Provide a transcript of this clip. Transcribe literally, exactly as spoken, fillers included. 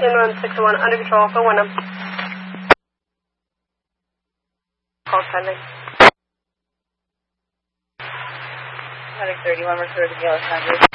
one six one, under control for Wyndham. Call pending. Medic thirty-one, refer to the Yellow Sunday.